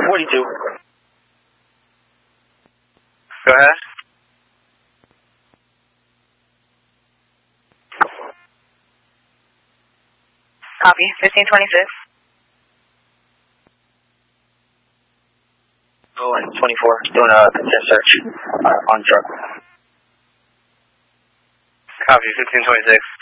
42. Go ahead. Copy, 1526. Oh, and 24, doing a consent search on truck. Copy, 1526.